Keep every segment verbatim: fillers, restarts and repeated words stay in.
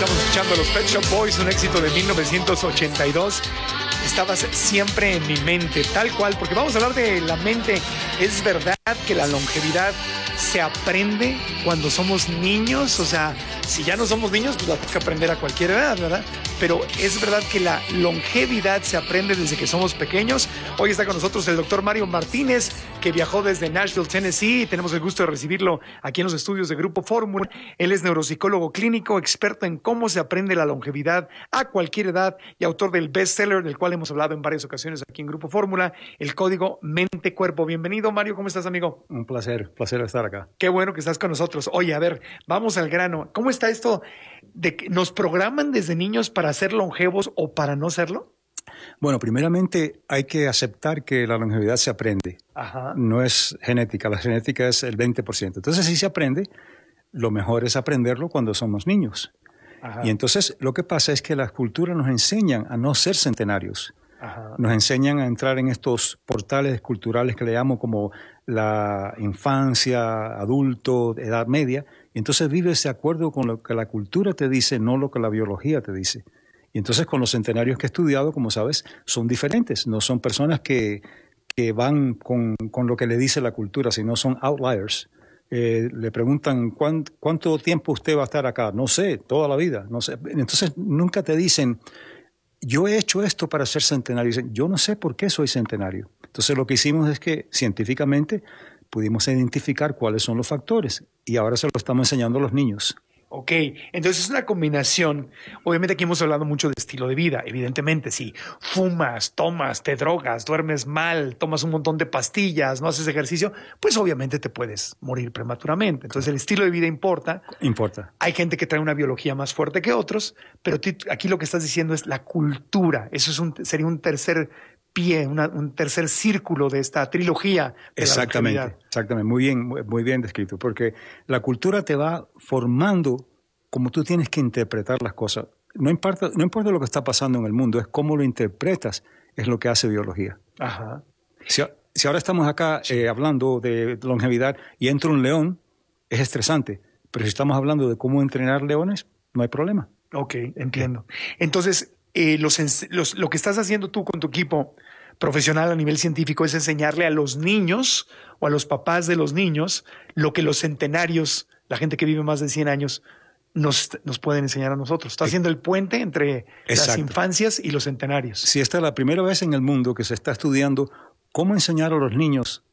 Estamos escuchando a los Pet Shop Boys, un éxito de mil novecientos ochenta y dos. Estabas siempre en mi mente, tal cual, porque vamos a hablar de la mente. Es verdad que la longevidad se aprende cuando somos niños, o sea, si ya no somos niños, pues la tenemos que aprender a cualquier edad, ¿verdad? Pero es verdad que la longevidad se aprende desde que somos pequeños. Hoy está con nosotros el doctor Mario Martínez, que viajó desde Nashville, Tennessee. Tenemos el gusto de recibirlo aquí en los estudios de Grupo Fórmula. Él es neuropsicólogo clínico, experto en cómo se aprende la longevidad a cualquier edad y autor del bestseller, del cual hemos hablado en varias ocasiones aquí en Grupo Fórmula, el código Mente-Cuerpo. Bienvenido, Mario. ¿Cómo estás, amigo? Un placer, placer estar acá. Qué bueno que estás con nosotros. Oye, a ver, vamos al grano. ¿Cómo está esto de que nos programan desde niños para ser longevos o para no serlo? Bueno, primeramente hay que aceptar que la longevidad se aprende. Ajá. No es genética, la genética es el veinte por ciento. Entonces, si se aprende, lo mejor es aprenderlo cuando somos niños. Ajá. Y entonces lo que pasa es que las culturas nos enseñan a no ser centenarios. Ajá. Nos enseñan a entrar en estos portales culturales que le llamo como la infancia, adulto, edad media. Y entonces vives de acuerdo con lo que la cultura te dice, no lo que la biología te dice. Y entonces con los centenarios que he estudiado, como sabes, son diferentes. No son personas que, que van con, con lo que le dice la cultura, sino son outliers. Eh, le preguntan, ¿cuánto, ¿cuánto tiempo usted va a estar acá? No sé, toda la vida. No sé. Entonces nunca te dicen, yo he hecho esto para ser centenario. Dicen, yo no sé por qué soy centenario. Entonces lo que hicimos es que científicamente pudimos identificar cuáles son los factores y ahora se lo estamos enseñando a los niños. Ok, entonces es una combinación. Obviamente aquí hemos hablado mucho de estilo de vida. Evidentemente, si fumas, tomas, te drogas, duermes mal, tomas un montón de pastillas, no haces ejercicio, pues obviamente te puedes morir prematuramente. Entonces el estilo de vida importa. Importa. Hay gente que trae una biología más fuerte que otros, pero aquí lo que estás diciendo es la cultura. Eso es un, sería un tercer pie, una, un tercer círculo de esta trilogía de exactamente, la longevidad. Exactamente, muy bien, muy bien descrito, porque la cultura te va formando como tú tienes que interpretar las cosas. No importa, no importa lo que está pasando en el mundo, es cómo lo interpretas, es lo que hace biología. Ajá. Si, si ahora estamos acá eh, hablando de longevidad y entra un león, es estresante, pero si estamos hablando de cómo entrenar leones, no hay problema. Ok, entiendo. Entonces, Eh, los, los, lo que estás haciendo tú con tu equipo profesional a nivel científico es enseñarle a los niños o a los papás de los niños lo que los centenarios, la gente que vive más de cien años, nos, nos pueden enseñar a nosotros. Está haciendo el puente entre Exacto. las infancias y los centenarios. Sí, esta es la primera vez en el mundo que se está estudiando cómo enseñar a los niños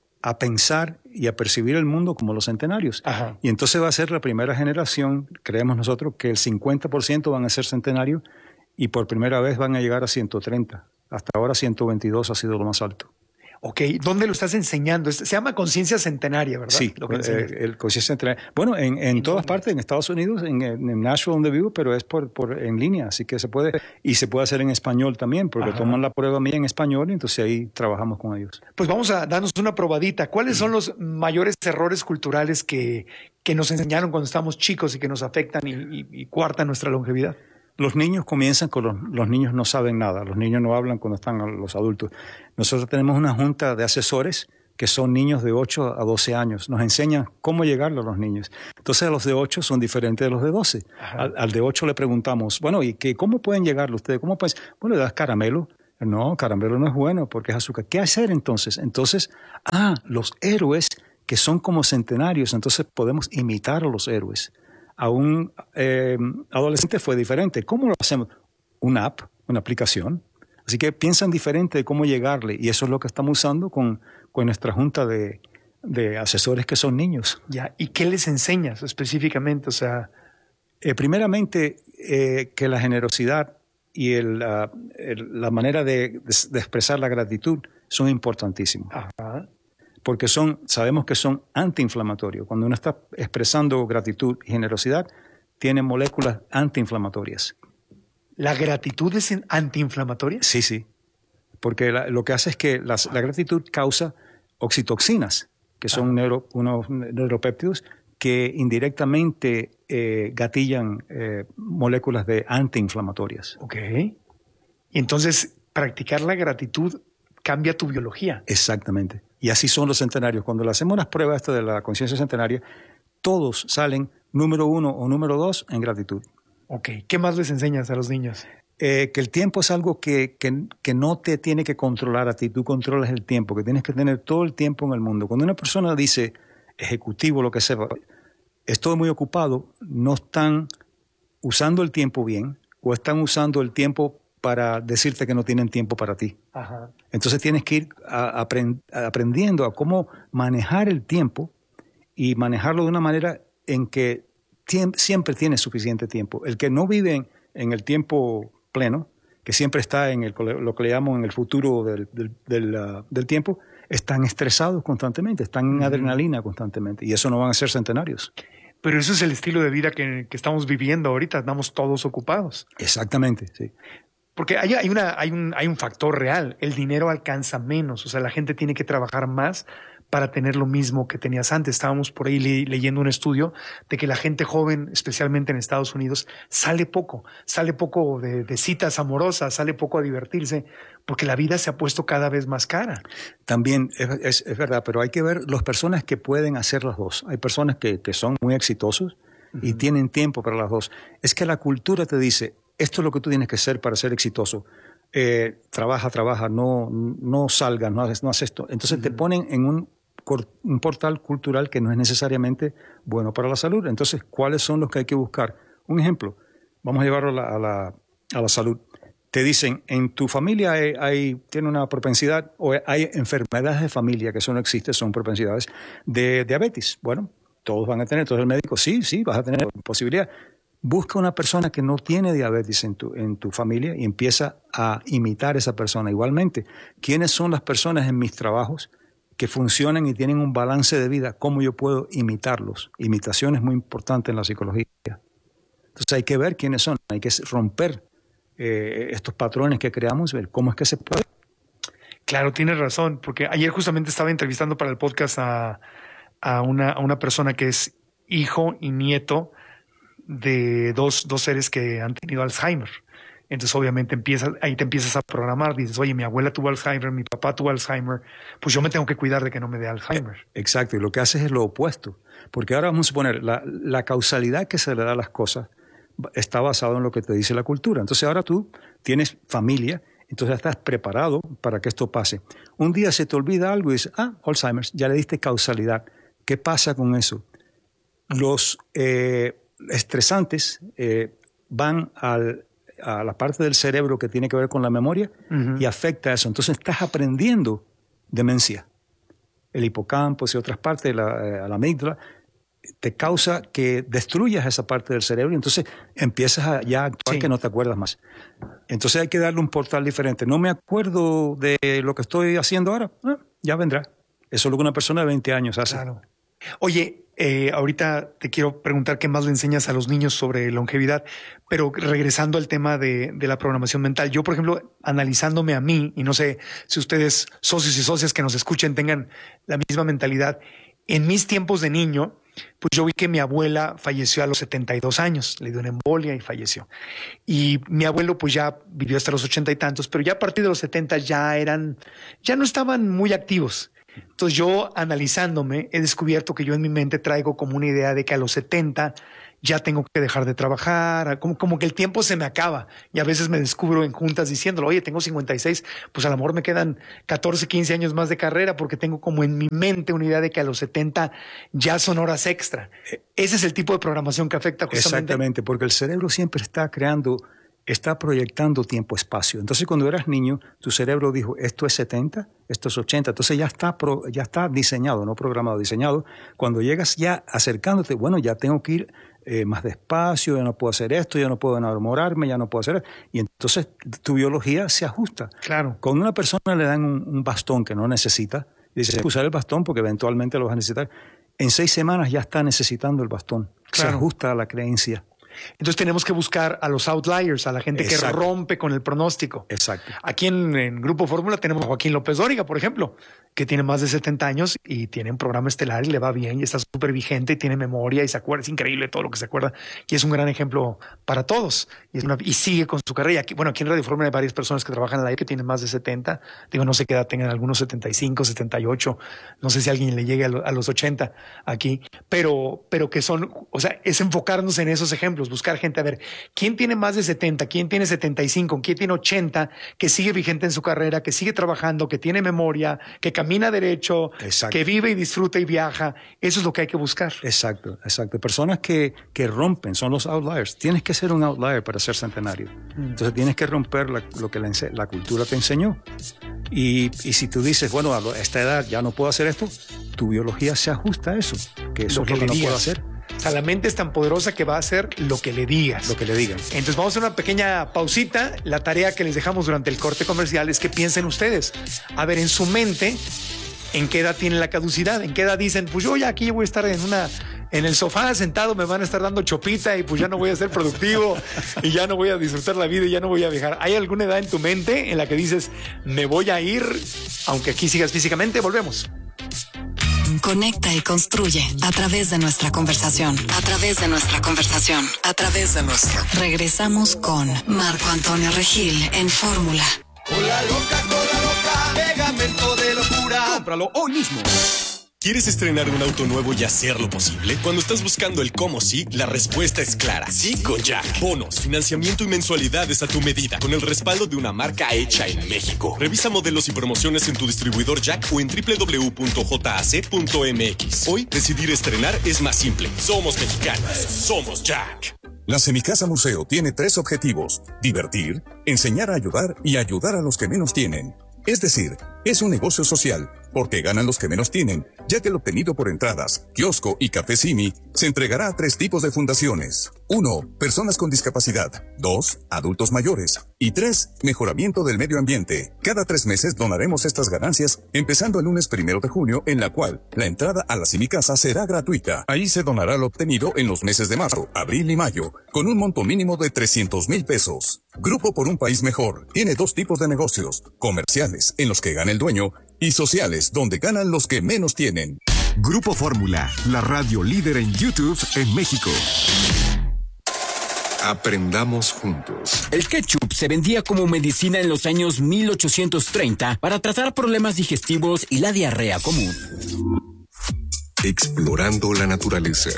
a pensar y a percibir el mundo como los centenarios. Ajá. Y entonces va a ser la primera generación, creemos nosotros, que el cincuenta por ciento van a ser centenarios y por primera vez van a llegar a ciento treinta. Hasta ahora ciento veintidós ha sido lo más alto. Ok, ¿dónde lo estás enseñando? Se llama conciencia centenaria, ¿verdad? Sí, lo que eh, el conciencia centenaria. Bueno, en, en, en todas dónde? partes, en Estados Unidos, en, en Nashville donde vivo, pero es por, por en línea, así que se puede, y se puede hacer en español también, porque Ajá. toman la prueba mía en español y entonces ahí trabajamos con ellos. Pues vamos a darnos una probadita. ¿Cuáles son los mayores errores culturales que, que nos enseñaron cuando estamos chicos y que nos afectan y, y, y coartan nuestra longevidad? Los niños comienzan con los, los niños no saben nada, los niños no hablan cuando están los adultos. Nosotros tenemos una junta de asesores que son niños de ocho a doce años. Nos enseñan cómo llegarle a los niños. Entonces los de ocho son diferentes de los de doce. Al, al de ocho le preguntamos, bueno, ¿y qué, cómo pueden llegarle ustedes? ¿Cómo pueden? Bueno, le das caramelo. No, caramelo no es bueno porque es azúcar. ¿Qué hacer entonces? Entonces, ah, los héroes que son como centenarios, entonces podemos imitar a los héroes. A un eh, adolescente fue diferente. ¿Cómo lo hacemos? Una app, una aplicación. Así que piensan diferente de cómo llegarle y eso es lo que estamos usando con, con nuestra junta de, de asesores que son niños. Ya. ¿Y qué les enseñas específicamente? O sea, eh, primeramente eh, que la generosidad y el, uh, el, la manera de, de, de expresar la gratitud son importantísimos. Ajá. Porque son, sabemos que son antiinflamatorios. Cuando uno está expresando gratitud y generosidad, tiene moléculas antiinflamatorias. ¿La gratitud es antiinflamatoria? Sí, sí. Porque la, lo que hace es que las, la gratitud causa oxitoxinas, que son neuro, unos neuropéptidos que indirectamente eh, gatillan eh, moléculas de antiinflamatorias. Ok. Y entonces, practicar la gratitud cambia tu biología. Exactamente. Y así son los centenarios. Cuando le hacemos las pruebas esta de la conciencia centenaria, todos salen número uno o número dos en gratitud. Ok, ¿qué más les enseñas a los niños? Eh, que el tiempo es algo que, que, que no te tiene que controlar a ti, tú controlas el tiempo, que tienes que tener todo el tiempo en el mundo. Cuando una persona dice, ejecutivo, lo que sea, estoy muy ocupado, no están usando el tiempo bien o están usando el tiempo para decirte que no tienen tiempo para ti. Ajá. Entonces tienes que ir a, a aprend, a aprendiendo a cómo manejar el tiempo y manejarlo de una manera en que tiem, siempre tienes suficiente tiempo. El que no vive en, en el tiempo pleno, que siempre está en el, lo que le llamo en el futuro del, del, del, uh, del tiempo, están estresados constantemente, están en uh-huh. adrenalina constantemente, y eso no van a ser centenarios. Pero eso es el estilo de vida que, que estamos viviendo ahorita, estamos todos ocupados. Exactamente, sí. Porque hay, hay, una, hay, un, hay un factor real, el dinero alcanza menos, o sea, la gente tiene que trabajar más para tener lo mismo que tenías antes. Estábamos por ahí le, leyendo un estudio de que la gente joven, especialmente en Estados Unidos, sale poco, sale poco de, de citas amorosas, sale poco a divertirse, porque la vida se ha puesto cada vez más cara. También es, es, es verdad, pero hay que ver las personas que pueden hacer las dos. Hay personas que, que son muy exitosos uh-huh. y tienen tiempo para las dos. Es que la cultura te dice, esto es lo que tú tienes que ser para ser exitoso. Eh, trabaja, trabaja, no, no salgas, no haces, no haces esto. Entonces uh-huh. te ponen en un un portal cultural que no es necesariamente bueno para la salud. Entonces, ¿cuáles son los que hay que buscar? Un ejemplo, vamos a llevarlo a la, a la, a la salud. Te dicen, en tu familia hay, hay, tiene una propensidad, o hay enfermedades de familia, que eso no existe, son propensidades, de diabetes. Bueno, todos van a tener, entonces el médico, sí, sí, vas a tener posibilidad. Busca una persona que no tiene diabetes en tu, en tu familia y empieza a imitar a esa persona. Igualmente, ¿quiénes son las personas en mis trabajos que funcionan y tienen un balance de vida? ¿Cómo yo puedo imitarlos? Imitación es muy importante en la psicología. Entonces hay que ver quiénes son, hay que romper eh, estos patrones que creamos, ver cómo es que se puede. Claro, tienes razón, porque ayer justamente estaba entrevistando para el podcast a, a, una, a una persona que es hijo y nieto de dos, dos seres que han tenido Alzheimer. Entonces, obviamente, empiezas, ahí te empiezas a programar. Dices, oye, mi abuela tuvo Alzheimer, mi papá tuvo Alzheimer, pues yo me tengo que cuidar de que no me dé Alzheimer. Exacto, y lo que haces es lo opuesto. Porque ahora vamos a suponer, la, la causalidad que se le da a las cosas está basada en lo que te dice la cultura. Entonces, ahora tú tienes familia, entonces estás preparado para que esto pase. Un día se te olvida algo y dices, ah, Alzheimer, ya le diste causalidad. ¿Qué pasa con eso? Los eh, estresantes eh, van al... a la parte del cerebro que tiene que ver con la memoria uh-huh. y afecta eso. Entonces estás aprendiendo demencia. El hipocampo y otras partes de la, eh, la amígdala te causa que destruyas esa parte del cerebro y entonces empiezas a ya actuar sí. que no te acuerdas más. Entonces hay que darle un portal diferente. No me acuerdo de lo que estoy haciendo ahora. Ah, ya vendrá. Eso es lo que una persona de veinte años hace. Claro. Oye, eh, ahorita te quiero preguntar qué más le enseñas a los niños sobre longevidad, pero regresando al tema de, de la programación mental. Yo, por ejemplo, analizándome a mí, y no sé si ustedes, socios y socias que nos escuchen, tengan la misma mentalidad. En mis tiempos de niño, pues yo vi que mi abuela falleció a los setenta y dos años, le dio una embolia y falleció. Y mi abuelo pues ya vivió hasta los ochenta y tantos, pero ya a partir de los setenta ya eran, ya no estaban muy activos. Entonces yo, analizándome, he descubierto que yo en mi mente traigo como una idea de que a los setenta ya tengo que dejar de trabajar, como, como que el tiempo se me acaba. Y a veces me descubro en juntas diciéndolo, oye, tengo cincuenta y seis, pues a lo mejor me quedan catorce, quince años más de carrera porque tengo como en mi mente una idea de que a los setenta ya son horas extra. Ese es el tipo de programación que afecta justamente. Exactamente, porque el cerebro siempre está creando, está proyectando tiempo-espacio. Entonces, cuando eras niño, tu cerebro dijo, esto es setenta, esto es ochenta. Entonces ya está, pro, ya está diseñado, no programado, diseñado. Cuando llegas ya acercándote, bueno, ya tengo que ir eh, más despacio, ya no puedo hacer esto, ya no puedo enamorarme, ya no puedo hacer esto. Y entonces tu biología se ajusta. Claro. Cuando una persona le dan un, un bastón que no necesita, dice, usar el bastón porque eventualmente lo vas a necesitar. En seis semanas ya está necesitando el bastón. Claro. Se ajusta a la creencia. Entonces tenemos que buscar a los outliers, a la gente Exacto. que rompe con el pronóstico. Exacto. Aquí en, en Grupo Fórmula tenemos a Joaquín López Dóriga, por ejemplo, que tiene más de setenta años y tiene un programa estelar y le va bien y está súper vigente y tiene memoria y se acuerda, es increíble todo lo que se acuerda y es un gran ejemplo para todos y, es una, y sigue con su carrera. Aquí, bueno, aquí en Radio Fórmula hay varias personas que trabajan en la aire que tienen más de setenta, digo, no sé qué edad tengan, algunos setenta y cinco, setenta y ocho, no sé si a alguien le llegue a, lo, a los ochenta aquí, pero, pero que son, o sea, es enfocarnos en esos ejemplos. números, buscar gente, a ver, ¿quién tiene más de setenta? ¿Quién tiene setenta y cinco? ¿Quién tiene ochenta? Que sigue vigente en su carrera, que sigue trabajando, que tiene memoria, que camina derecho, exacto, que vive y disfruta y viaja. Eso es lo que hay que buscar. Exacto, exacto. Personas que, que rompen, son los outliers. Tienes que ser un outlier para ser centenario. Entonces tienes que romper la, lo que la, la cultura te enseñó. Y, y si tú dices, bueno, a esta edad ya no puedo hacer esto, tu biología se ajusta a eso, que eso lo es que lo que le no digas. puedo hacer. O sea, la mente es tan poderosa que va a hacer lo que le digas. Lo que le digan. Entonces vamos a hacer una pequeña pausita. La tarea que les dejamos durante el corte comercial es que piensen ustedes. A ver, en su mente, ¿en qué edad tiene la caducidad? ¿En qué edad dicen, pues yo ya aquí voy a estar en una... en el sofá sentado me van a estar dando chopita y pues ya no voy a ser productivo y ya no voy a disfrutar la vida y ya no voy a viajar? ¿Hay alguna edad en tu mente en la que dices, me voy a ir, aunque aquí sigas físicamente? Volvemos. Conecta y construye a través de nuestra conversación, a través de nuestra conversación, a través de nuestra. Regresamos con Marco Antonio Regil en Fórmula. Cola loca, cola loca, pegamento de locura. Cómpralo hoy mismo. ¿Quieres estrenar un auto nuevo y hacerlo posible? Cuando estás buscando el cómo sí, la respuesta es clara. Sí con Jack. Bonos, financiamiento y mensualidades a tu medida, con el respaldo de una marca hecha en México. Revisa modelos y promociones en tu distribuidor Jack o en doble u doble u doble u punto j a c punto m x. Hoy, decidir estrenar es más simple. Somos mexicanos. Somos Jack. La Semicasa Museo tiene tres objetivos: divertir, enseñar a ayudar y ayudar a los que menos tienen. Es decir, es un negocio social, porque ganan los que menos tienen, ya que el obtenido por entradas, kiosco y café Simi se entregará a tres tipos de fundaciones. Uno, personas con discapacidad. Dos, adultos mayores. Y tres, mejoramiento del medio ambiente. Cada tres meses donaremos estas ganancias, empezando el lunes primero de junio, en la cual la entrada a la Semicasa será gratuita. Ahí se donará lo obtenido en los meses de marzo, abril y mayo, con un monto mínimo de trescientos mil pesos. Grupo por un País Mejor tiene dos tipos de negocios: comerciales, en los que gana el dueño, y sociales, donde ganan los que menos tienen. Grupo Fórmula, la radio líder en YouTube en México. Aprendamos juntos. El ketchup se vendía como medicina en los años mil ochocientos treinta para tratar problemas digestivos y la diarrea común. Explorando la naturaleza.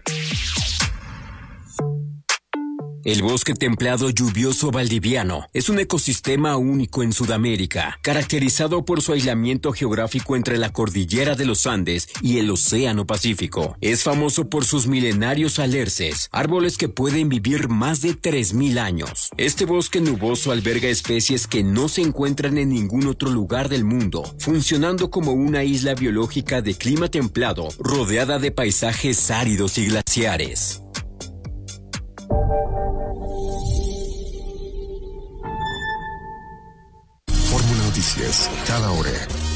El bosque templado lluvioso valdiviano es un ecosistema único en Sudamérica, caracterizado por su aislamiento geográfico entre la cordillera de los Andes y el Océano Pacífico. Es famoso por sus milenarios alerces, árboles que pueden vivir más de tres mil años. Este bosque nuboso alberga especies que no se encuentran en ningún otro lugar del mundo, funcionando como una isla biológica de clima templado, rodeada de paisajes áridos y glaciares. Fórmula Noticias, cada hora.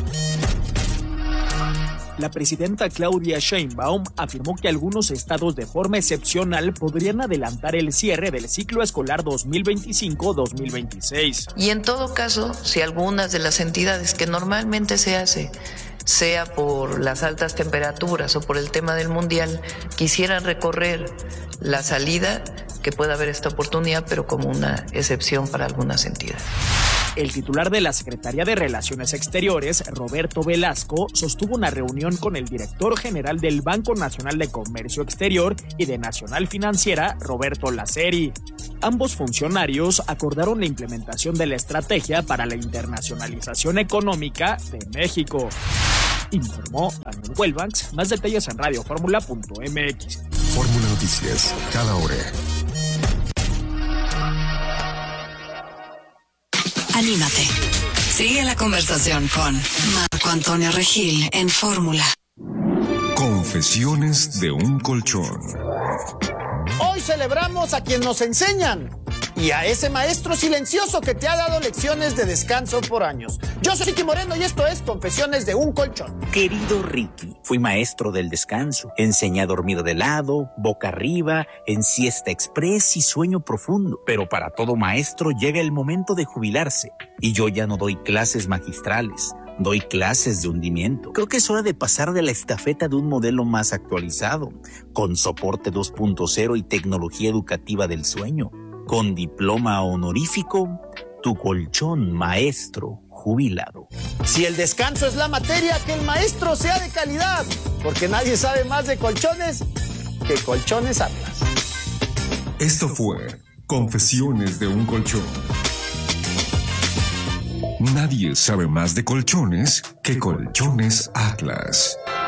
La presidenta Claudia Sheinbaum afirmó que algunos estados de forma excepcional podrían adelantar el cierre del ciclo escolar dos mil veinticinco dos mil veintiséis. Y en todo caso, si algunas de las entidades que normalmente se hace, sea por las altas temperaturas o por el tema del mundial, quisieran recorrer la salida, que pueda haber esta oportunidad, pero como una excepción para algunas entidades. El titular de la Secretaría de Relaciones Exteriores, Roberto Velasco, sostuvo una reunión con el director general del Banco Nacional de Comercio Exterior y de Nacional Financiera, Roberto Laceri. Ambos funcionarios acordaron la implementación de la estrategia para la internacionalización económica de México. Informó Daniel Huelvanx. Más detalles en radioformula punto m x. Fórmula Noticias, cada hora. Anímate. Sigue la conversación con Marco Antonio Regil en Fórmula. Confesiones de un colchón. Hoy celebramos a quien nos enseñan y a ese maestro silencioso que te ha dado lecciones de descanso por años. Yo soy Ricky Moreno y esto es Confesiones de un colchón. Querido Ricky, fui maestro del descanso. Enseñé a dormir de lado, boca arriba, en siesta express y sueño profundo. Pero para todo maestro llega el momento de jubilarse. Y yo ya no doy clases magistrales. Doy clases de hundimiento. Creo que es hora de pasar de la estafeta de un modelo más actualizado, con soporte dos punto cero y tecnología educativa del sueño. Con diploma honorífico, tu colchón maestro jubilado. Si el descanso es la materia, que el maestro sea de calidad, porque nadie sabe más de colchones que Colchones Atlas. Esto fue Confesiones de un colchón. Nadie sabe más de colchones que Colchones Atlas.